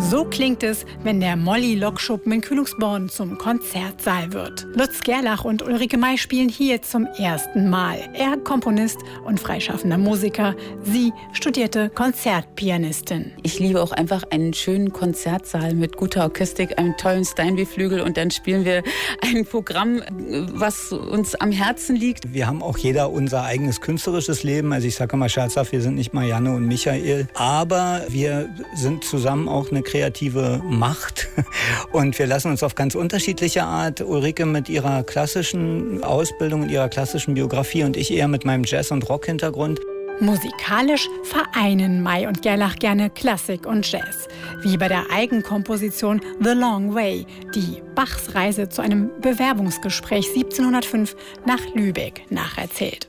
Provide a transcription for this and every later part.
So klingt es, wenn der Molly-Lokschuppen in Kühlungsborn zum Konzertsaal wird. Lutz Gerlach und Ulrike May spielen hier zum ersten Mal. Er Komponist und freischaffender Musiker. Sie studierte Konzertpianistin. Ich liebe auch einfach einen schönen Konzertsaal mit guter Akustik, einem tollen Steinway-Flügel und dann spielen wir ein Programm, was uns am Herzen liegt. Wir haben auch jeder unser eigenes künstlerisches Leben. Also ich sage immer scherzhaft, wir sind nicht Marianne und Michael, aber wir sind zusammen auch eine kreative Macht und wir lassen uns auf ganz unterschiedliche Art, Ulrike mit ihrer klassischen Ausbildung und ihrer klassischen Biografie und ich eher mit meinem Jazz- und Rock-Hintergrund. Musikalisch vereinen May und Gerlach gerne Klassik und Jazz. Wie bei der Eigenkomposition The Long Way, die Bachs Reise zu einem Bewerbungsgespräch 1705 nach Lübeck nacherzählt.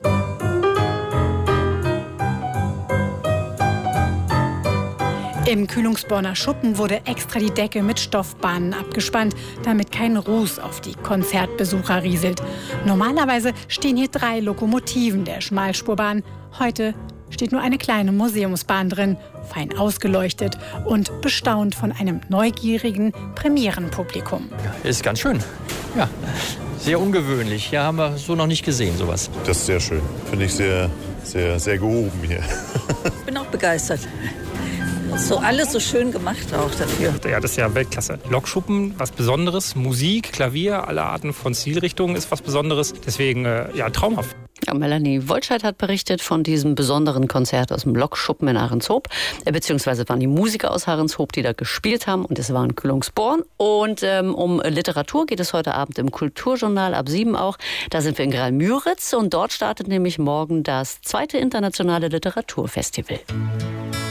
Im Kühlungsborner Schuppen wurde extra die Decke mit Stoffbahnen abgespannt, damit kein Ruß auf die Konzertbesucher rieselt. Normalerweise stehen hier 3 Lokomotiven der Schmalspurbahn. Heute steht nur eine kleine Museumsbahn drin, fein ausgeleuchtet und bestaunt von einem neugierigen Premierenpublikum. Ist ganz schön. Ja, sehr ungewöhnlich. Ja, haben wir so noch nicht gesehen, sowas. Das ist sehr schön. Finde ich sehr, sehr, sehr gehoben hier. Ich bin auch begeistert. So alles so schön gemacht auch dafür. Ja, das ist ja Weltklasse. Lokschuppen, was Besonderes. Musik, Klavier, alle Arten von Stilrichtungen ist was Besonderes. Deswegen, ja, traumhaft. Ja, Melanie Wollscheid hat berichtet von diesem besonderen Konzert aus dem Lokschuppen in Ahrenshoop. Beziehungsweise waren die Musiker aus Ahrenshoop, die da gespielt haben. Und es war in Kühlungsborn. Und um Literatur geht es heute Abend im Kulturjournal ab 7 auch. Da sind wir in Graal-Müritz. Und dort startet nämlich morgen das 2. internationale Literaturfestival.